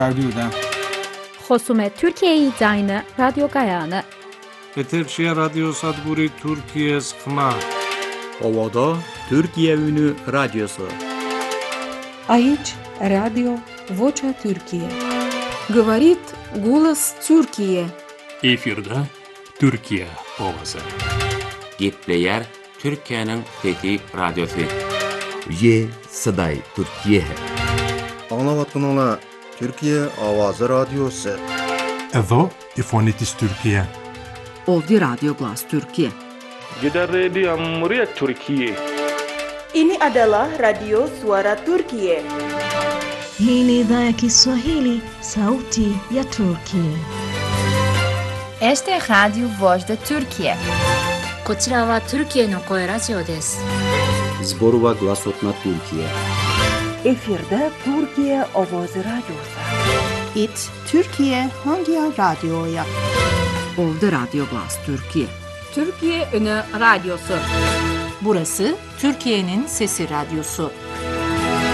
Radyoda. خصوم Türkiye Dayını Radyo Gayağını. Eterşehir Radyo Sadburi Türkiye Sıkma. Ovada Türkiye Ünü Radyosu. Aici Radio Vocea Türkiye. Говорит голос Türkiye. Efirde Türkiye ovası. Gepleyer Türkiye'nin fethi radyosu. Ye Saday Türkiye. Anlavatın Türkiye Avazı Radyosu. Evo İfonitis Türkiye. Ovdi Radyo Glas Türkiye. Gider Radio Cumhuriyet Türkiye. Ini adalah Radio Suara Turkiye. Hii ni idhaa ya Kiswahili, sauti ya Turkiye. Este Radio Voz da Turkiye. こちらはTürkiyeの声ラジオです。 Zborova Glasotna Türkiye. Efirde Türkiye Avazı Radyosu. It Türkiye Hangi Radyo'ya? Ovdi Radyo Glas Türkiye. Türkiye Ünü Radyosu. Burası Türkiye'nin Sesi Radyosu.